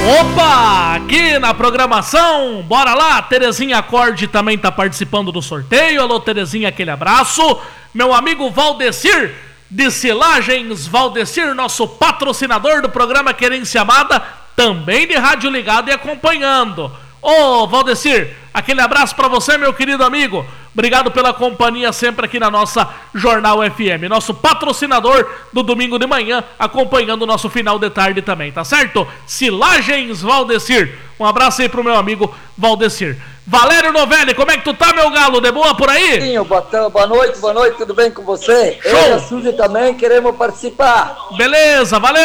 Opa, aqui na programação, bora lá, Terezinha Acorde também tá participando do sorteio. Alô, Terezinha, aquele abraço. Meu amigo Valdecir, de Silagens, Valdecir, nosso patrocinador do programa Querência Amada, também de rádio ligado e acompanhando. Ô, Valdecir, aquele abraço pra você, meu querido amigo. Obrigado pela companhia sempre aqui na nossa Jornal FM. Nosso patrocinador do domingo de manhã, acompanhando o nosso final de tarde também, tá certo? Silagens, Valdecir. Um abraço aí pro meu amigo Valdecir. Valério Novelli, como é que tu tá, meu galo? De boa por aí? Sim, boa noite, tudo bem com você? Show. Eu e a Suzy também queremos participar. Beleza, valeu.